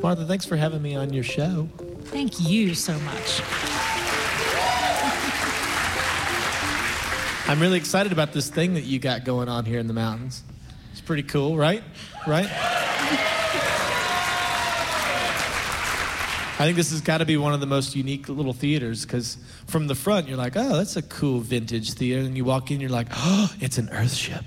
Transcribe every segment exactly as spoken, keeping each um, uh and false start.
Martha, thanks for having me on your show. Thank you so much. I'm really excited about this thing that you got going on here in the mountains. It's pretty cool, right? Right? I think this has got to be one of the most unique little theaters, because from the front, you're like, oh, that's a cool vintage theater. And you walk in, you're like, oh, it's an Earthship.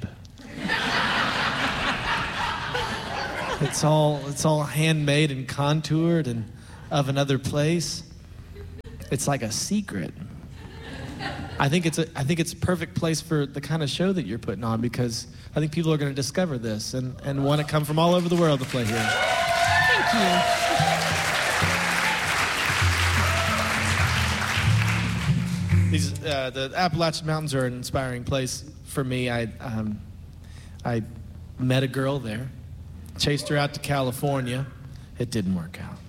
It's all, it's all handmade and contoured and of another place. It's like a secret. I think it's a, I think it's a perfect place for the kind of show that you're putting on, because I think people are going to discover this and, and want to come from all over the world to play here. Thank you. These, uh, the Appalachian Mountains are an inspiring place for me. I, um, I met a girl there, chased her out to California. It didn't work out.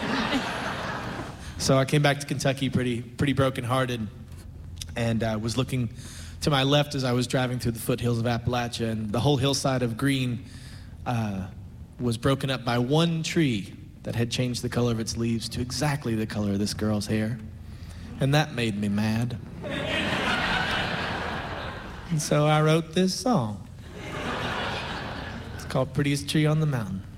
So I came back to Kentucky pretty, pretty brokenhearted, and uh, was looking to my left as I was driving through the foothills of Appalachia, and the whole hillside of green uh, was broken up by one tree that had changed the color of its leaves to exactly the color of this girl's hair. And that made me mad. And so I wrote this song. It's called Prettiest Tree on the Mountain.